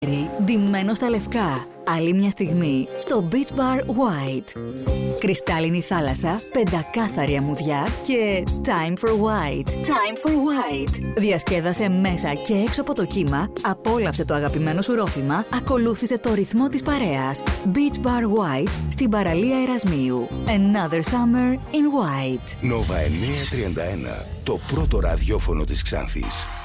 Ντυμένο στα λευκά. Άλλη μια στιγμή στο Beach Bar White. Κρυστάλλινη θάλασσα, πεντακάθαρη αμμουδιά και Time for White. Time for White. Διασκέδασε μέσα και έξω από το κύμα, απόλαυσε το αγαπημένο σου ρόφημα, ακολούθησε το ρυθμό της παρέας. Beach Bar White στην παραλία Ερασμίου. Another summer in white. Nova 931, το πρώτο ραδιόφωνο της Ξάνθης.